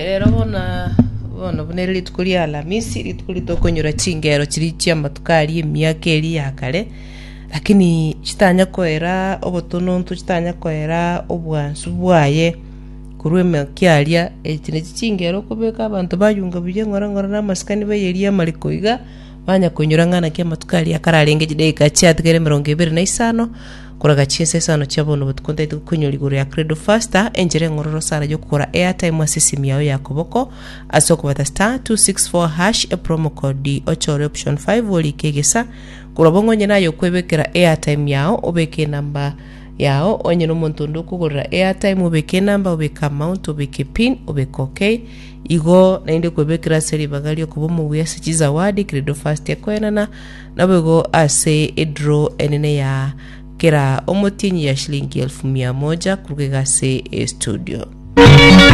Rero bona bunere litukuli Alhamisi litukuli tokonyura chingero chiri chia matukali emyaka eri yakare lakini chitanya koera obotononto chitanya koera obwansu bwaye kurweme kyalia ekine chingero kubeka abantu bayunga bije ngora na maskani bayeria malikoiga banya konyura ngana kya matukali yakararenge jideka cyatigere 25 kuraga chiese sano chabono butukonte kunyuri guru ya Credo Faster enjere ngororo sara yo kura airtime asisi yao ya koboko asoko bata *264# a promo code ochore option 5 oli kegesa kurabongo nyena yo kwebekera airtime yao obeke namba yao onye no montondo kugura airtime obeke namba obeka amount obeke pin obeka okay igo nainde kwebekera seri bagali okubomu buyase chizawadi Credo Faster yakoenana nabego ase draw enene ya kera omotinyi ya shilingi 1100 kurugega se studio.